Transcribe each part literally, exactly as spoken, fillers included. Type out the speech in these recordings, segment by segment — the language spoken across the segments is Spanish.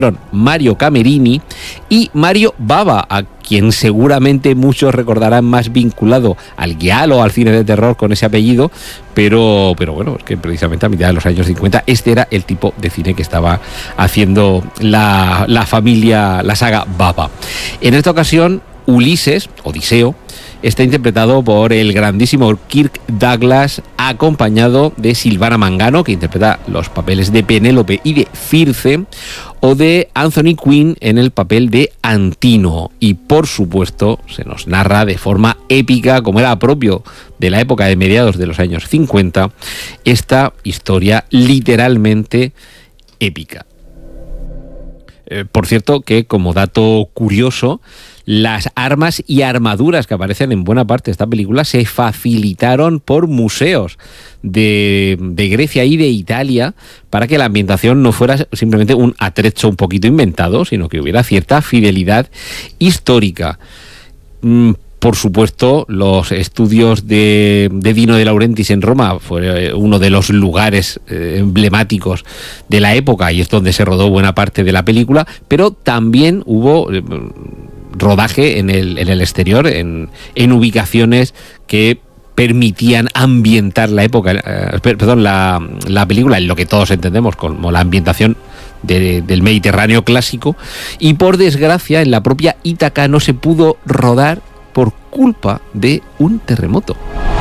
Mario Camerini y Mario Bava, a quien seguramente muchos recordarán más vinculado al giallo o al cine de terror con ese apellido, pero, pero bueno, es que precisamente a mitad de los años cincuenta este era el tipo de cine que estaba haciendo la, la familia, la saga Bava. En esta ocasión, Ulises, Odiseo, está interpretado por el grandísimo Kirk Douglas, acompañado de Silvana Mangano, que interpreta los papeles de Penélope y de Circe, o de Anthony Quinn en el papel de Antino. Y por supuesto se nos narra de forma épica, como era propio de la época de mediados de los años cincuenta, esta historia literalmente épica. Eh, por cierto, que como dato curioso, las armas y armaduras que aparecen en buena parte de esta película se facilitaron por museos de, de Grecia y de Italia para que la ambientación no fuera simplemente un atrecho un poquito inventado, sino que hubiera cierta fidelidad histórica. Mm, Por supuesto, los estudios de, de Dino de Laurentiis en Roma fue uno de los lugares eh, emblemáticos de la época y es donde se rodó buena parte de la película, pero también hubo eh, rodaje en el, en el exterior, en, en ubicaciones que permitían ambientar la época, eh, perdón, la, la película en lo que todos entendemos como la ambientación de, del Mediterráneo clásico, y por desgracia en la propia Ítaca no se pudo rodar por culpa de un terremoto.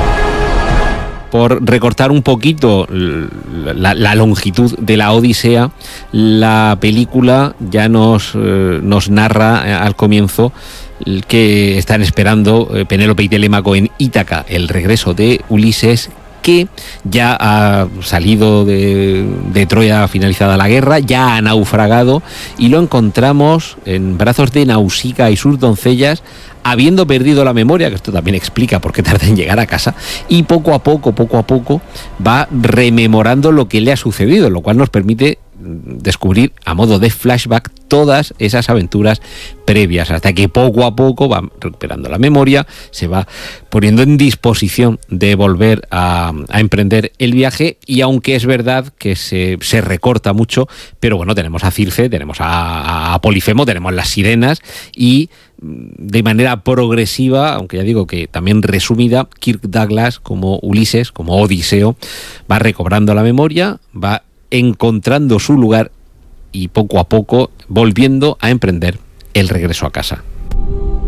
Por recortar un poquito la, la longitud de la Odisea, la película ya nos, eh, nos narra al comienzo que están esperando eh, Penélope y Telémaco en Ítaca, el regreso de Ulises, que ya ha salido de, de Troya finalizada la guerra, ya ha naufragado y lo encontramos en brazos de Nausicaa y sus doncellas, habiendo perdido la memoria, que esto también explica por qué tarda en llegar a casa, y poco a poco, poco a poco va rememorando lo que le ha sucedido, lo cual nos permite descubrir a modo de flashback todas esas aventuras previas, hasta que poco a poco va recuperando la memoria, se va poniendo en disposición de volver a, a emprender el viaje, y aunque es verdad que se, se recorta mucho, pero bueno, tenemos a Circe, tenemos a, a Polifemo, tenemos las sirenas, y de manera progresiva, aunque ya digo que también resumida, Kirk Douglas como Ulises, como Odiseo, va recobrando la memoria, va encontrando su lugar y poco a poco volviendo a emprender el regreso a casa.